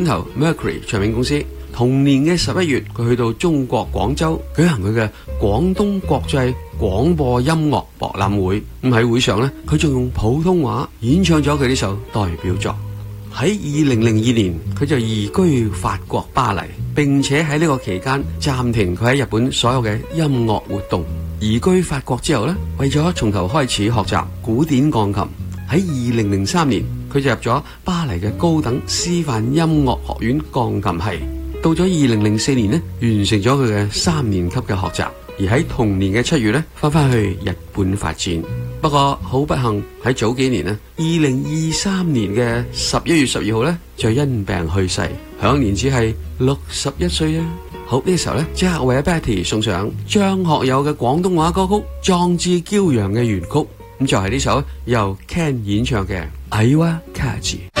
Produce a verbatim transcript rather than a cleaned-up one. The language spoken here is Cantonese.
頭 Mercury 唱片公司。同年嘅十一月，佢去到中國廣州舉行佢嘅廣東國際廣播音樂博覽會。咁喺會上呢，佢仲用普通話演唱咗佢呢首代表作。喺二零零二年，佢就移居法國巴黎，並且喺呢個期間暫停佢喺日本所有嘅音樂活動。移居法國之後呢，為咗從頭開始學習古典鋼琴，喺二零零三年佢就入咗巴黎嘅高等師範音樂學院鋼琴系。到咗二零零四年呢，完成咗佢嘅三年級嘅學習，而喺同年嘅七月呢，翻返去日本發展。不過好不幸喺早幾年呢，二零二三年嘅十一月十二號呢，就因病去世，享年只係六十一歲啊！好，呢個時候呢，即刻為阿 Betty 送上張學友嘅廣東話歌曲《壯志驕陽》嘅原曲，咁就係呢首由 Ken 演唱嘅《愛は勝ち》。